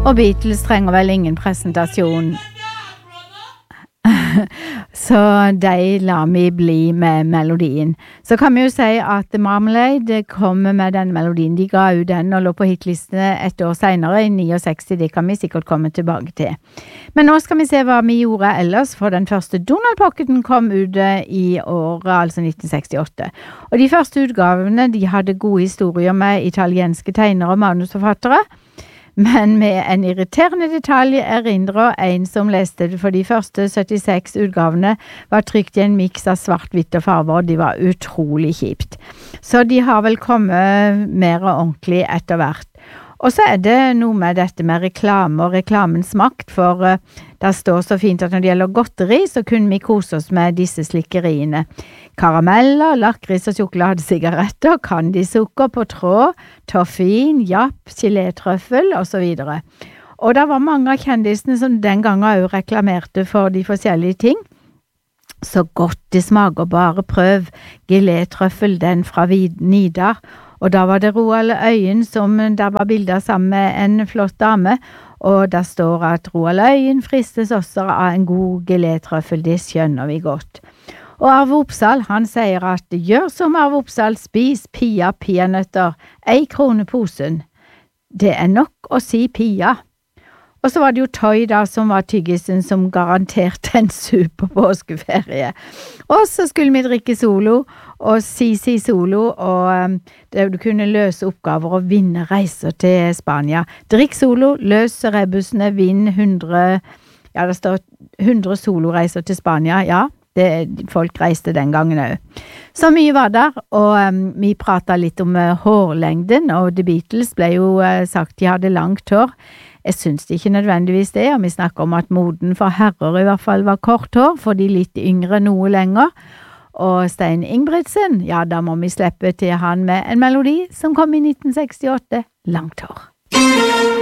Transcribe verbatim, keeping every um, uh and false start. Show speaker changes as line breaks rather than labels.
Og Beatles trenger vel ingen presentasjon. Så de lar vi bli med melodien. Så kan vi jo si at Marmalade kommer med den melodien. De ga ut den og lå på hitlistene et år senere, i sekstini. Det kan vi sikkert komme tilbake til. Men nå skal vi se hva vi gjorde ellers, for den første Donald Pocketen kom ut i året, altså nitten sekstiåtte. Og de første utgavene, de hadde gode historier med italienske tegnere og manusforfattere, men med en irriterende detalj erindrer en som leste det, for de første syttiseks utgavene var trykt i en miks av svart, hvitt og farver, og de var utrolig kjipt. Så de har vel kommet mer ordentlig etter hvert. Og så er det noe med dette med reklame og reklamens makt, for uh, det står så fint at når det gjelder godteri, så kunne vi kose oss med disse slikkeriene. Karameller, lakris og sjokoladesigaretter, candysukker på tråd, toffin, japp, gelétrøffel og så videre. Og det var mange av kjendisene som den gangen også reklamerte for de forskjellige ting. Så godt det smaker, bare prøv gelétrøffel, den fra Nidar. Og da var det Roald Øyen som der var bilder sammen med en flott dame, og der står at Roald Øyen fristes også av en god gelétrøffel, det skjønner vi godt. Og Arve Oppsal, han sier at gjør som Arve Oppsal, spis pia peanøtter, ei krone posen. Det er nok å si pia. Og så var det jo Toy da, som var tyggisen som garanterte en super påskeferie. Og så skulle vi drikke Solo, og si si Solo, og um, det, du kunne løse oppgaver og vinne reiser til Spania. Drikk Solo, løs rebusene, vinn hundre, ja det står hundre Solo-reiser til Spania, ja. Det, folk reiste den gangen også. Så mye var der, og um, vi pratet litt om uh, hårlengden, og The Beatles ble jo uh, sagt de hadde langt hår. Jeg synes det ikke nødvendigvis det, og vi snakker om at moden for herrer i hvert fall var kort hår, for de litt yngre noe lenger. Og Stein Ingebrigtsen, ja da må vi slippe til han med en melodi som kom i nitten sekstiåtte, Langt hår.